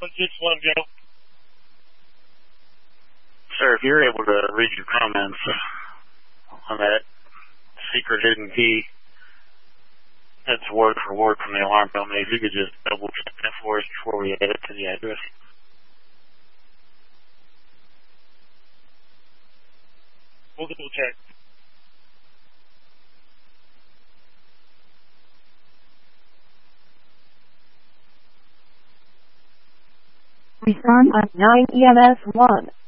Just let him go. Sir, if you're able to read your comments on that secret hidden key, that's word for word from the alarm company. If you could just double check that for us before we add it to the address. We'll double check. Respond at 9 EMS 1.